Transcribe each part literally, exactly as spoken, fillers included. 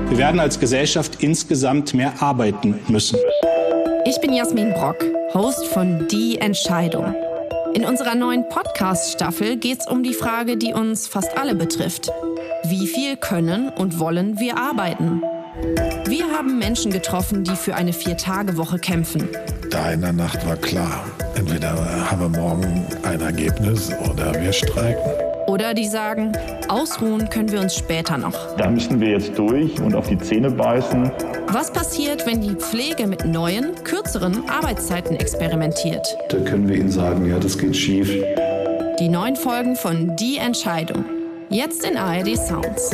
Wir werden als Gesellschaft insgesamt mehr arbeiten müssen. Ich bin Jasmin Brock, Host von Die Entscheidung. In unserer neuen Podcast-Staffel geht es um die Frage, die uns fast alle betrifft. Wie viel können und wollen wir arbeiten? Wir haben Menschen getroffen, die für eine Vier-Tage-Woche kämpfen. Da in der Nacht war klar, entweder haben wir morgen ein Ergebnis oder wir streiken. Oder die sagen, ausruhen können wir uns später noch. Da müssen wir jetzt durch und auf die Zähne beißen. Was passiert, wenn die Pflege mit neuen, kürzeren Arbeitszeiten experimentiert? Da können wir Ihnen sagen, ja, das geht schief. Die neuen Folgen von Die Entscheidung. Jetzt in A R D Sounds.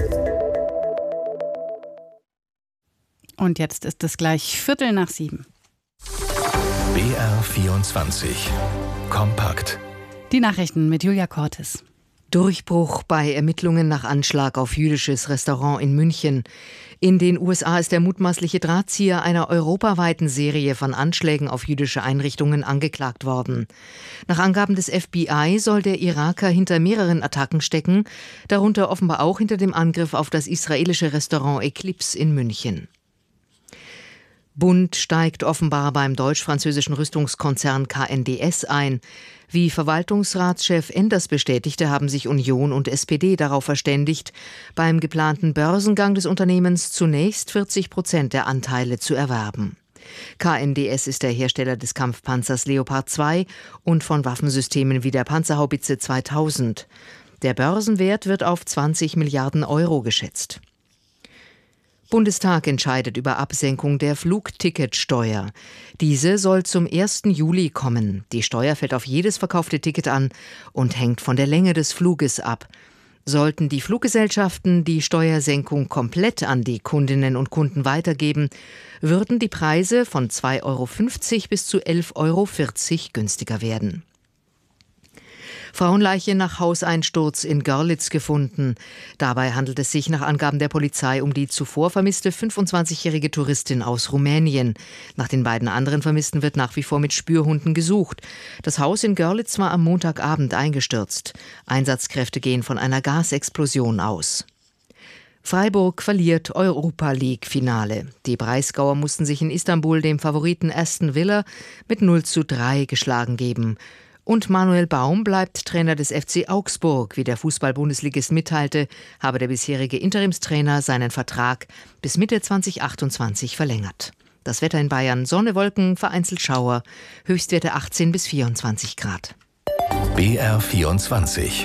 Und jetzt ist es gleich Viertel nach sieben. B R vierundzwanzig. Kompakt. Die Nachrichten mit Julia Cortes. Durchbruch bei Ermittlungen nach Anschlag auf jüdisches Restaurant in München. In den U S A ist der mutmaßliche Drahtzieher einer europaweiten Serie von Anschlägen auf jüdische Einrichtungen angeklagt worden. Nach Angaben des F B I soll der Iraker hinter mehreren Attacken stecken, darunter offenbar auch hinter dem Angriff auf das israelische Restaurant Eclipse in München. Bund steigt offenbar beim deutsch-französischen Rüstungskonzern K N D S ein. Wie Verwaltungsratschef Enders bestätigte, haben sich Union und S P D darauf verständigt, beim geplanten Börsengang des Unternehmens zunächst vierzig Prozent der Anteile zu erwerben. K N D S ist der Hersteller des Kampfpanzers Leopard zwei und von Waffensystemen wie der Panzerhaubitze zweitausend. Der Börsenwert wird auf zwanzig Milliarden Euro geschätzt. Bundestag entscheidet über Absenkung der Flugticketsteuer. Diese soll zum ersten Juli kommen. Die Steuer fällt auf jedes verkaufte Ticket an und hängt von der Länge des Fluges ab. Sollten die Fluggesellschaften die Steuersenkung komplett an die Kundinnen und Kunden weitergeben, würden die Preise von zwei Euro fünfzig bis zu elf Euro vierzig günstiger werden. Frauenleiche nach Hauseinsturz in Görlitz gefunden. Dabei handelt es sich nach Angaben der Polizei um die zuvor vermisste fünfundzwanzigjährige Touristin aus Rumänien. Nach den beiden anderen Vermissten wird nach wie vor mit Spürhunden gesucht. Das Haus in Görlitz war am Montagabend eingestürzt. Einsatzkräfte gehen von einer Gasexplosion aus. Freiburg verliert Europa-League-Finale. Die Breisgauer mussten sich in Istanbul dem Favoriten Aston Villa mit null zu drei geschlagen geben. Und Manuel Baum bleibt Trainer des F C Augsburg. Wie der Fußball-Bundesligist mitteilte, habe der bisherige Interimstrainer seinen Vertrag bis Mitte zweitausendachtundzwanzig verlängert. Das Wetter in Bayern: Sonne, Wolken, vereinzelt Schauer, Höchstwerte achtzehn bis vierundzwanzig Grad. B R vierundzwanzig.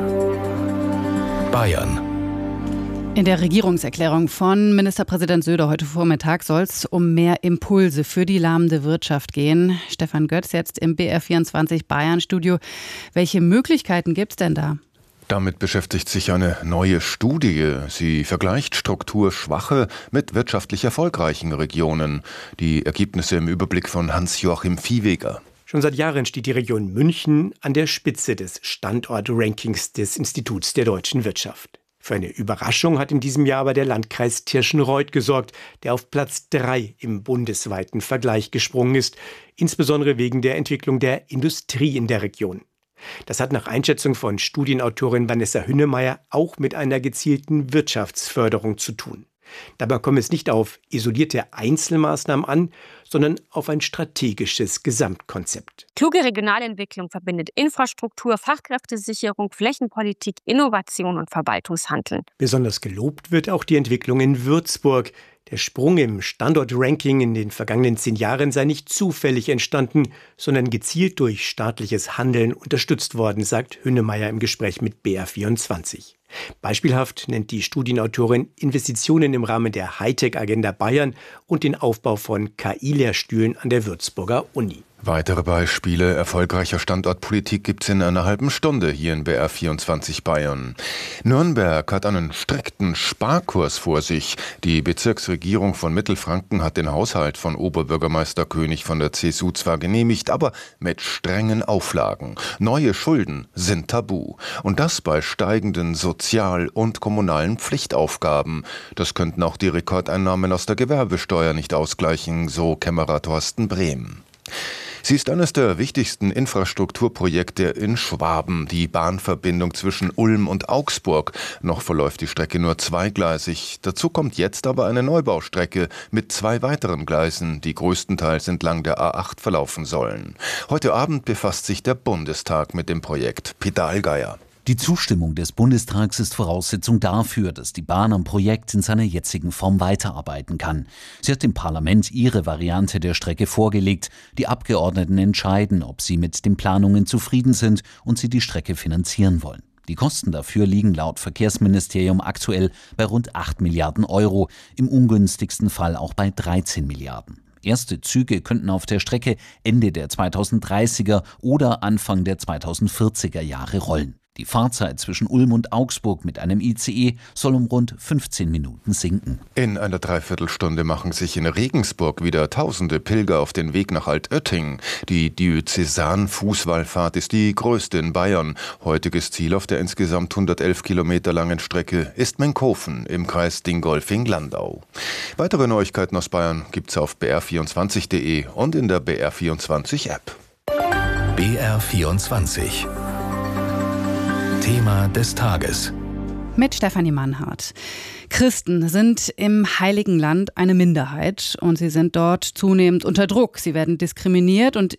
Bayern. In der Regierungserklärung von Ministerpräsident Söder heute Vormittag soll es um mehr Impulse für die lahmende Wirtschaft gehen. Stefan Götz jetzt im B R vierundzwanzig Bayern-Studio. Welche Möglichkeiten gibt es denn da? Damit beschäftigt sich eine neue Studie. Sie vergleicht strukturschwache mit wirtschaftlich erfolgreichen Regionen. Die Ergebnisse im Überblick von Hans-Joachim Viehweger. Schon seit Jahren steht die Region München an der Spitze des Standort-Rankings des Instituts der deutschen Wirtschaft. Für eine Überraschung hat in diesem Jahr aber der Landkreis Tirschenreuth gesorgt, der auf Platz drei im bundesweiten Vergleich gesprungen ist, insbesondere wegen der Entwicklung der Industrie in der Region. Das hat nach Einschätzung von Studienautorin Vanessa Hünnemeyer auch mit einer gezielten Wirtschaftsförderung zu tun. Dabei komme es nicht auf isolierte Einzelmaßnahmen an, sondern auf ein strategisches Gesamtkonzept. Kluge Regionalentwicklung verbindet Infrastruktur, Fachkräftesicherung, Flächenpolitik, Innovation und Verwaltungshandeln. Besonders gelobt wird auch die Entwicklung in Würzburg. Der Sprung im Standortranking in den vergangenen zehn Jahren sei nicht zufällig entstanden, sondern gezielt durch staatliches Handeln unterstützt worden, sagt Hünnemeyer im Gespräch mit B R vierundzwanzig. Beispielhaft nennt die Studienautorin Investitionen im Rahmen der Hightech-Agenda Bayern und den Aufbau von K I-Lehrstühlen an der Würzburger Uni. Weitere Beispiele erfolgreicher Standortpolitik gibt's in einer halben Stunde hier in B R vierundzwanzig Bayern. Nürnberg hat einen strikten Sparkurs vor sich. Die Bezirksregierung von Mittelfranken hat den Haushalt von Oberbürgermeister König von der C S U zwar genehmigt, aber mit strengen Auflagen. Neue Schulden sind tabu. Und das bei steigenden Sozial- und kommunalen Pflichtaufgaben. Das könnten auch die Rekordeinnahmen aus der Gewerbesteuer nicht ausgleichen, so Kämmerer Thorsten Brehm. Sie ist eines der wichtigsten Infrastrukturprojekte in Schwaben, die Bahnverbindung zwischen Ulm und Augsburg. Noch verläuft die Strecke nur zweigleisig. Dazu kommt jetzt aber eine Neubaustrecke mit zwei weiteren Gleisen, die größtenteils entlang der A acht verlaufen sollen. Heute Abend befasst sich der Bundestag mit dem Projekt. Peter Allgeier. Die Zustimmung des Bundestags ist Voraussetzung dafür, dass die Bahn am Projekt in seiner jetzigen Form weiterarbeiten kann. Sie hat dem Parlament ihre Variante der Strecke vorgelegt. Die Abgeordneten entscheiden, ob sie mit den Planungen zufrieden sind und sie die Strecke finanzieren wollen. Die Kosten dafür liegen laut Verkehrsministerium aktuell bei rund acht Milliarden Euro, im ungünstigsten Fall auch bei dreizehn Milliarden. Erste Züge könnten auf der Strecke Ende der zweitausenddreißiger oder Anfang der zweitausendvierziger Jahre rollen. Die Fahrzeit zwischen Ulm und Augsburg mit einem I C E soll um rund fünfzehn Minuten sinken. In einer Dreiviertelstunde machen sich in Regensburg wieder tausende Pilger auf den Weg nach Altötting. Die Diözesan-Fußwallfahrt ist die größte in Bayern. Heutiges Ziel auf der insgesamt hundertelf Kilometer langen Strecke ist Menkhofen im Kreis Dingolfing-Landau. Weitere Neuigkeiten aus Bayern gibt's auf b r vierundzwanzig punkt de und in der B R vierundzwanzig App. B R vierundzwanzig. Thema des Tages. Mit Stefanie Mannhardt. Christen sind im Heiligen Land eine Minderheit und sie sind dort zunehmend unter Druck. Sie werden diskriminiert und